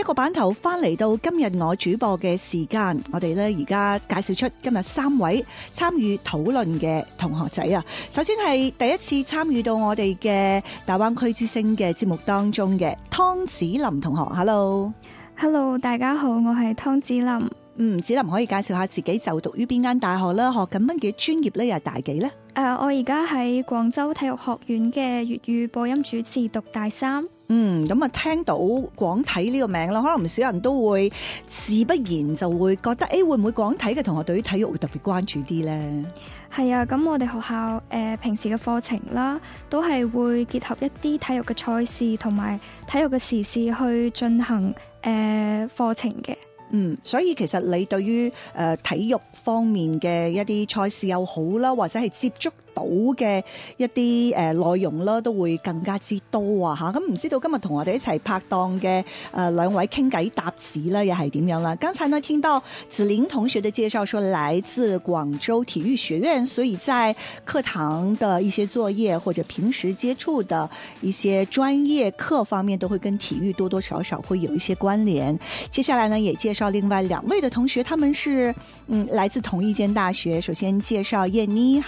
個版頭翻嚟到今日我主播嘅時間，我哋咧而家介紹出今日3位參與討論嘅同學仔啊。首先係第一次參與到我哋嘅大灣區之聲嘅節目當中嘅湯子霖同學 ，Hello，Hello， 大家好，我係湯子霖。 子霖可以介紹下自己就讀於邊間大學啦，學緊乜嘢專業呢？又係大幾呢？ 我而家喺廣州體育學院嘅粵語播音主持讀大3。 咁啊，聽到廣體呢個名啦，可能唔少人都會自不然就會覺得，會唔會廣體嘅同學對於體育會特別關注啲呢？ 係啊，咁我哋學校平時嘅課程啦，都係會結合一啲體育嘅賽事同埋體育嘅時事去進行課程嘅。 所以其實你對於體育方面嘅一啲賽事又好啦，或者係接觸到嘅一啲內容啦，都會更加之多啊吓。咁唔知道今日同我哋一齊拍檔嘅兩位傾偈搭子啦，又係點樣啦？剛才呢聽到子霖同學的介紹，說來自廣州體育學院，所以在課堂的一些作業或者平時接觸的一些專業課方面，都會跟體育多多少少會有一些關聯。接下來呢，也介紹另外2位的同學，他們是來自同一間大學。首先介紹燕妮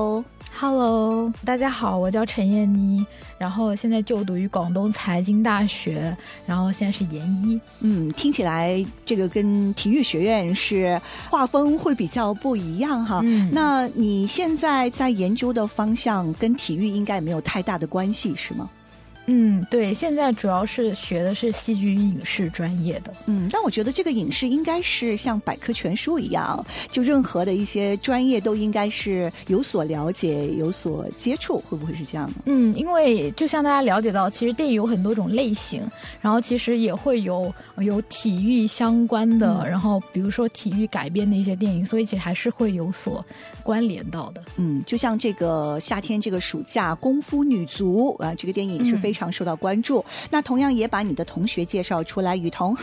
，Hello。 大家好，我叫陳燕妮，然後現在就讀於廣東財經大學，然後現在是研一。 聽起來這個跟體育學院是劃分會比較不一樣哈。那你現在在研究的方向跟體育應該沒有太大的關係，是嗎？ 對，現在主要是學的是戲劇與影視專業的。 但我覺得這個影視應該是像百科全書一樣，就任何的一些專業都應該是有所了解、有所接觸，會不會是這樣呢？ 因為就像大家了解到，其實電影有很多種類型，然後其實也會有體育相關的，然後比如說體育改編的一些電影，所以其實還是會有所關聯到的。 就像這個夏天這個暑假功夫女足啊，這個電影是非常受到關注。那同樣也把你的同學介紹出來，雨桐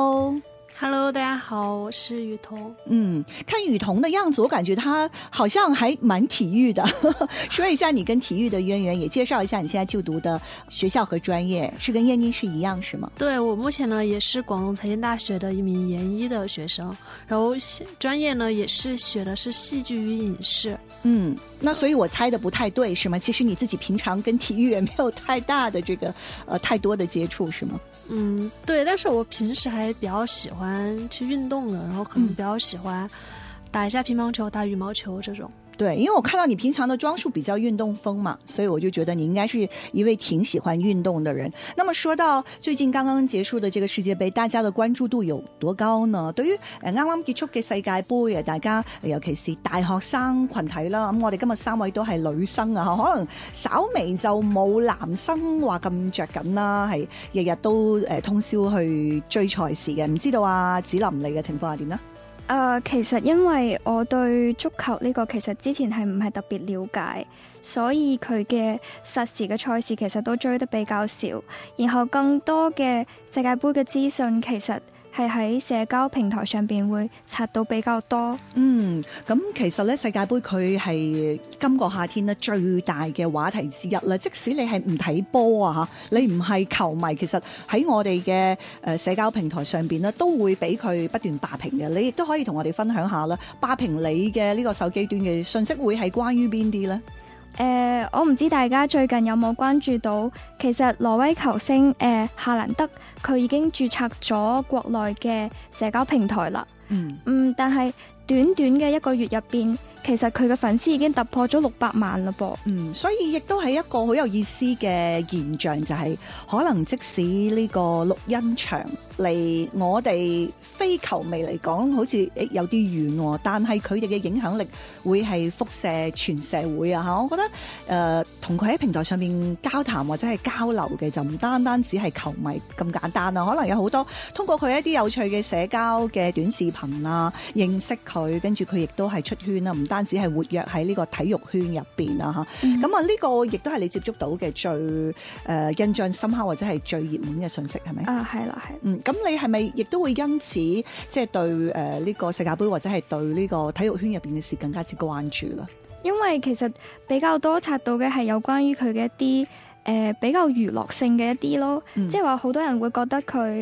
，Hello， 大家好，我是雨桐。 看雨桐的樣子，我感覺他好像還蠻體育的。說一下你跟體育的淵源，也介紹一下你現在就讀的學校和專業，是跟燕妮是一樣，是嗎？ 對，我目前呢也是廣東財經大學的一名研一的學生，然後專業呢也是學的是戲劇與影視。 那所以我猜的不太對，是嗎？其實你自己平常跟體育也沒有太大的這個太多的接觸，是嗎？ 對，但是我平時還比較喜歡去運動的，然後可能比較喜歡打一下乒乓球、打羽毛球這種。 對，因為我看到你平常的裝束比較運動風嘛，所以我就覺得你應該是一位挺喜歡運動的人。那麼說到最近剛剛結束的這個世界盃，大家的關注度有多高呢？對於啱啱結束嘅世界盃，大家尤其是大學生群體啦，咁我哋今日3位都係女生啊，可能稍微就冇男生話咁着緊啦，係日日都通宵去追賽事嘅。唔知道啊，子霖你嘅情況係點呢？ 其實因為我對足球呢個其實之前係唔係特別了解，所以佢嘅實時嘅賽事其實都追得比較少，然後更多嘅世界盃嘅資訊其實係喺社交平台上邊會刷到比較多。 咁其實咧世界盃佢係今個夏天咧最大嘅話題之一啦。即使你係唔睇波啊嚇，你唔係球迷，其實喺我哋嘅社交平台上邊咧都會俾佢不斷霸屏嘅。你亦都可以同我哋分享下啦，霸屏你嘅呢個手機端嘅信息會係關於邊啲呢？ 我唔知大家最近有冇關注到，其實挪威球星夏蘭德佢已經註冊咗國內嘅社交平台啦。但係短短嘅1個月入邊，其實佢嘅粉絲已經突破咗600萬啦噃。 所以亦都係一個好有意思嘅現象，就係可能即使呢個錄音場離我哋非球迷嚟講好似有啲遠，但係佢哋嘅影響力會係輻射全社會啊！嚇，我覺得同佢喺平台上面交談或者係交流嘅就唔單單只係球迷咁簡單啊，可能有好多通過佢一啲有趣嘅社交嘅短視頻啊，認識佢，跟住佢亦都係出圈啊，唔單止係活躍喺呢個體育圈入邊啊嚇。咁啊呢個亦都係你接觸到嘅最印象深刻或者係最熱門嘅信息係咪？ 係啦，係。 咁你係咪亦都會因此即係對呢個世界盃或者係對呢個體育圈入邊嘅事更加之關注啦？ 因為其實比較多刷到嘅係有關於佢嘅一啲比較娛樂性嘅一啲咯，即係話好多人會覺得佢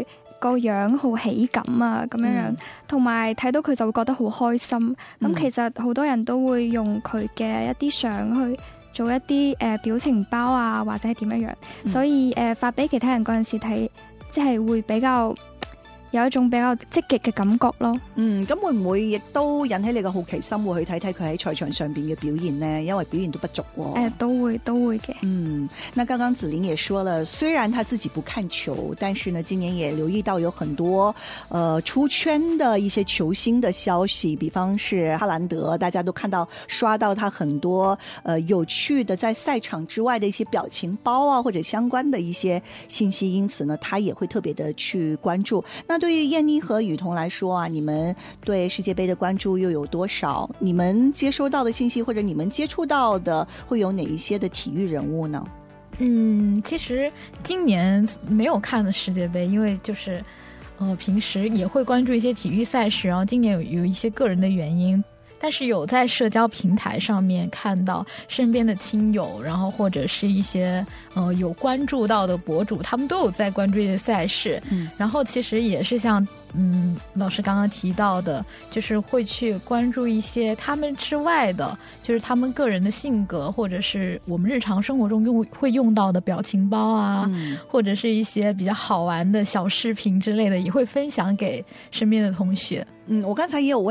個樣好喜感啊咁樣樣，同埋睇到佢就會覺得好開心。咁其實好多人都會用佢嘅一啲相去做一啲表情包啊，或者係點樣樣，所以發俾其他人嗰陣時睇，即係會比較有一種比較積極嘅感覺咯。 咁會唔會亦都引起你嘅好奇心，會去睇睇佢喺賽場上邊嘅表現呢？因為表現都不俗喎。 都會嘅。 那剛剛子玲也說了，雖然他自己不看球，但是呢，今年也留意到有很多出圈的一些球星的消息，比方是哈蘭德，大家都看到刷到他很多有趣的在賽場之外的一些表情包啊，或者相關的一些信息，因此呢，他也會特別的去關注。那對於燕妮和雨桐來說啊，你們對世界杯的關注又有多少？你們接收到的信息或者你們接觸到的會有哪一些的體育人物呢？ 其實今年沒有看的世界杯，因為就是平時也會關注一些體育賽事，然後今年有一些個人的原因，但是有在社交平台上面看到身邊的親友，然後或者是一些有關注到的博主，他們都有在關注一些賽事，然後其實也是像老師剛剛提到的，就是會去關注一些他們之外的，就是他們個人的性格，或者是我們日常生活中會用到的表情包啊，或者是一些比較好玩的小視頻之類的，也會分享給身邊的同學。 我剛才也有問